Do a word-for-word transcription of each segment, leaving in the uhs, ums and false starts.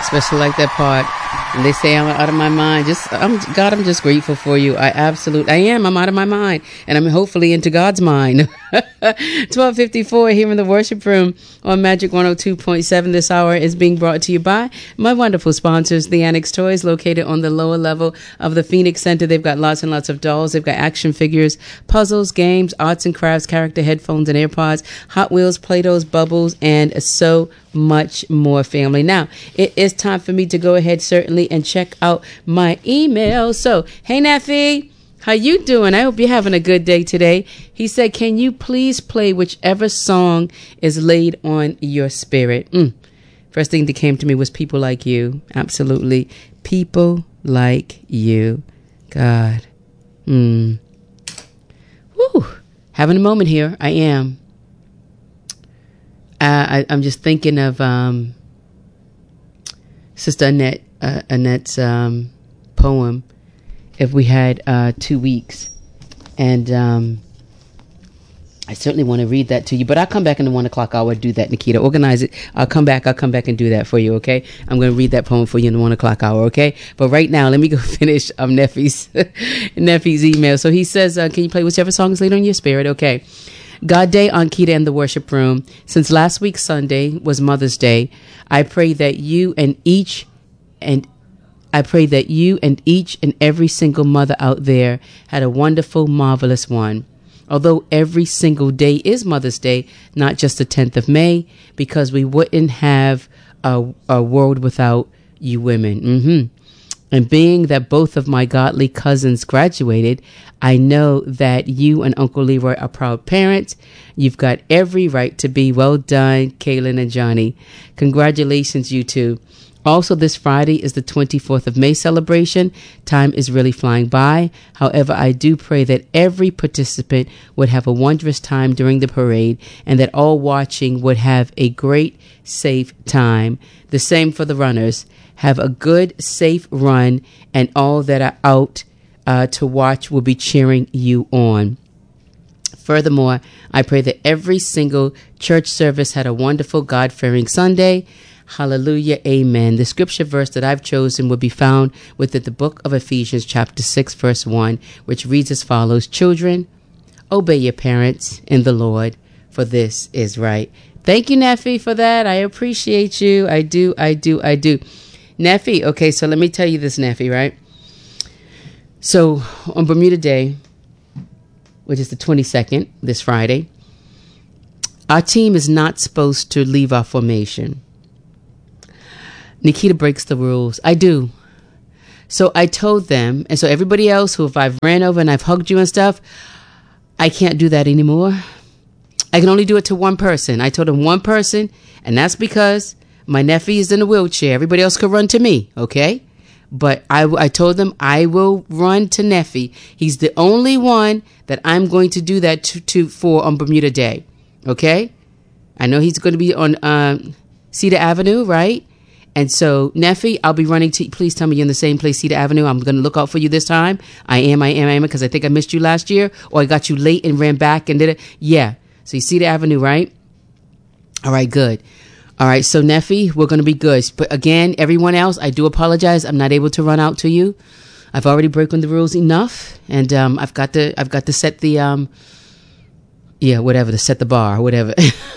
especially like that part. And they say I'm out of my mind. Just, I'm God. I'm just grateful for you. I absolutely, I am. I'm out of my mind, and I'm hopefully into God's mind. twelve fifty-four here in the worship room on Magic one oh two point seven. This hour is being brought to you by my wonderful sponsors, the Annex Toys, located on the lower level of the Phoenix Center. They've got lots and lots of dolls. They've got action figures, puzzles, games, arts and crafts, character headphones and AirPods, Hot Wheels, Play-Dohs, Bubbles, and so much more, family. Now, it is time for me to go ahead, certainly, and check out my email. So, hey, Nafi, how you doing? I hope you're having a good day today. He said, can you please play whichever song is laid on your spirit? Mm. First thing that came to me was People Like You. Absolutely. People Like You. God. Hmm. Woo. Having a moment here. I am. Uh, I, I'm just thinking of um, Sister Annette, uh, Annette's um, poem, If We Had uh, Two Weeks. And um, I certainly want to read that to you. But I'll come back in the one o'clock hour to do that, Nikita. Organize it. I'll come back. I'll come back and do that for you, okay? I'm going to read that poem for you in the one o'clock hour, okay? But right now, let me go finish um, Neffy's, Neffy's email. So he says, uh, can you play whichever song is laid on your spirit? Okay. God Day on Kita in the Worship Room. Since last week Sunday was Mother's Day, I pray that you and each and I pray that you and each and every single mother out there had a wonderful, marvelous one. Although every single day is Mother's Day, not just the tenth of May, because we wouldn't have a, a world without you women. Mm-hmm. And being that both of my godly cousins graduated, I know that you and Uncle Leroy are proud parents. You've got every right to be. Well done, Kaylin and Johnny. Congratulations, you two. Also, this Friday is the twenty-fourth of May celebration. Time is really flying by. However, I do pray that every participant would have a wondrous time during the parade and that all watching would have a great, safe time. The same for the runners. Have a good, safe run, and all that are out uh, to watch will be cheering you on. Furthermore, I pray that every single church service had a wonderful, God-fearing Sunday. Hallelujah. Amen. The scripture verse that I've chosen will be found within the book of Ephesians, chapter six, verse one, which reads as follows. Children, obey your parents in the Lord, for this is right. Thank you, Neffy, for that. I appreciate you. I do, I do, I do. Neffy, okay, so let me tell you this, Neffy, right? So on Bermuda Day, which is the twenty-second, this Friday, our team is not supposed to leave our formation. Nikita breaks the rules. I do. So I told them, and so everybody else who, if I've ran over and I've hugged you and stuff, I can't do that anymore. I can only do it to one person. I told him one person, and that's because my nephew is in a wheelchair. Everybody else could run to me, okay? But I, I told them I will run to Neffy. He's the only one that I'm going to do that to, to for on Bermuda Day, okay? I know he's going to be on um, Cedar Avenue, right? And so, Neffy, I'll be running to, please tell me you're in the same place, Cedar Avenue. I'm going to look out for you this time. I am, I am, I am, because I think I missed you last year, or I got you late and ran back and did it. Yeah. So you Cedar Avenue, right? All right, good. All right, so Neffy, we're going to be good. But again, everyone else, I do apologize. I'm not able to run out to you. I've already broken the rules enough, and um, I've got to, I've got to set the, um, yeah, whatever, to set the bar, whatever.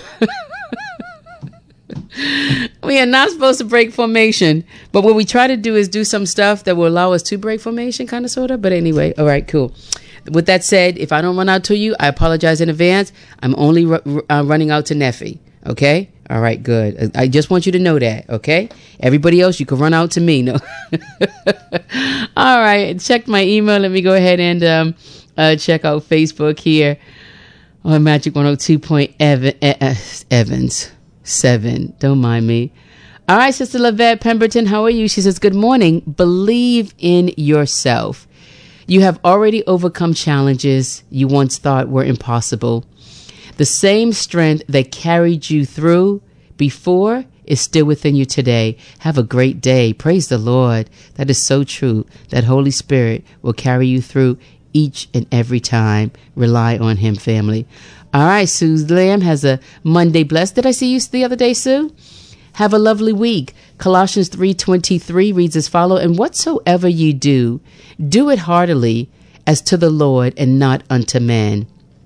We are not supposed to break formation, but what we try to do is do some stuff that will allow us to break formation, kind of, sort of. But anyway, all right, cool. With that said, if I don't run out to you, I apologize in advance. I'm only ru- uh, running out to Neffy. Okay? All right, good. I just want you to know that, okay? Everybody else, you can run out to me. No. All right, check my email. Let me go ahead and um, uh, check out Facebook here on Magic one oh two point Evans. Seven. Don't mind me. All right, Sister Lavette Pemberton, how are you? She says, good morning. Believe in yourself. You have already overcome challenges you once thought were impossible. The same strength that carried you through before is still within you today. Have a great day. Praise the Lord. That is so true. That Holy Spirit will carry you through each and every time. Rely on him, family. All right, Sue Lamb has a Monday blessed. Did I see you the other day, Sue? Have a lovely week. Colossians three twenty-three reads as follows, and whatsoever you do, do it heartily as to the Lord and not unto men.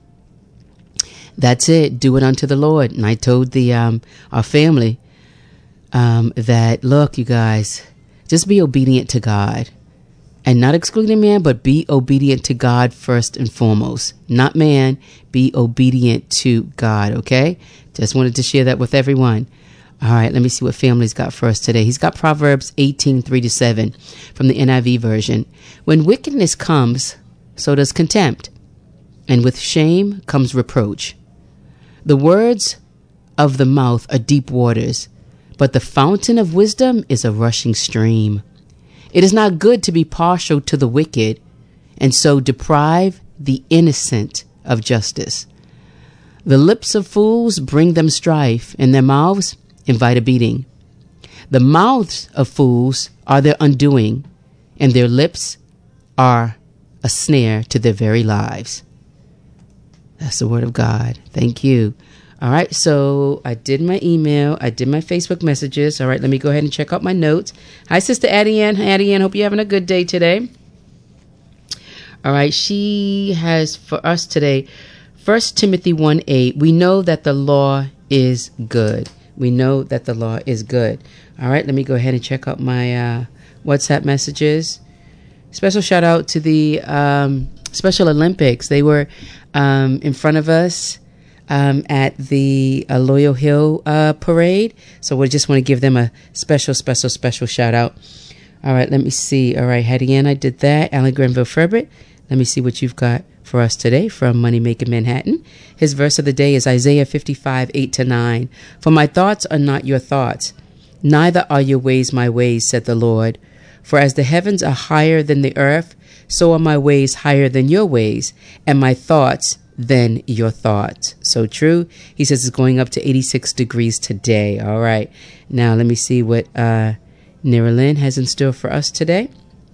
That's it. Do it unto the Lord. And I told the um, our family um, that, look, you guys, just be obedient to God. And not excluding man, but be obedient to God first and foremost. Not man, be obedient to God, okay? Just wanted to share that with everyone. All right, let me see what family's got for us today. He's got Proverbs eighteen, three to seven from the N I V version. When wickedness comes, so does contempt. And with shame comes reproach. The words of the mouth are deep waters, but the fountain of wisdom is a rushing stream. It is not good to be partial to the wicked, and so deprive the innocent of justice. The lips of fools bring them strife, and their mouths invite a beating. The mouths of fools are their undoing, and their lips are a snare to their very lives. That's the word of God. Thank you. All right, so I did my email. I did my Facebook messages. All right, let me go ahead and check out my notes. Hi, Sister Addie Ann. Hi, Addie Ann. Hope you're having a good day today. All right, she has for us today, First Timothy one eight. We know that the law is good. We know that the law is good. All right, let me go ahead and check out my uh, WhatsApp messages. Special shout out to the um, Special Olympics. They were um, in front of us. Um, at the uh, Loyal Hill uh, parade. So we just want to give them a special, special, special shout out. All right, let me see. All right, Hattie Ann, I did that. Alan Granville Ferbert. Let me see what you've got for us today from Moneymaker Manhattan. His verse of the day is Isaiah fifty-five, eight to nine. For my thoughts are not your thoughts, neither are your ways my ways, said the Lord. For as the heavens are higher than the earth, so are my ways higher than your ways, and my thoughts than your thoughts. So true. He says it's going up to eighty-six degrees today. All right. Now let me see what uh, Neralyn has in store for us today.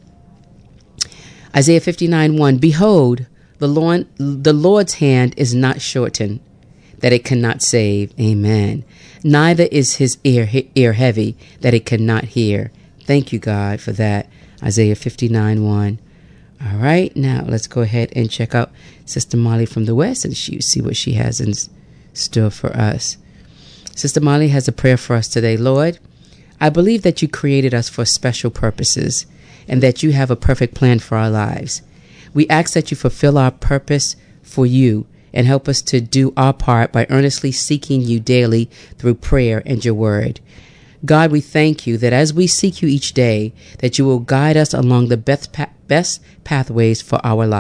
Isaiah fifty-nine, one. Behold, the Lord, the Lord's hand is not shortened, that it cannot save. Amen. Neither is his ear, ear heavy, that it cannot hear. Thank you, God, for that. Isaiah fifty-nine, one. All right, now let's go ahead and check out Sister Molly from the West and she, see what she has in store for us. Sister Molly has a prayer for us today. Lord, I believe that you created us for special purposes and that you have a perfect plan for our lives. We ask that you fulfill our purpose for you and help us to do our part by earnestly seeking you daily through prayer and your word. God, we thank you that as we seek you each day, that you will guide us along the best, pa- best pathways for our lives.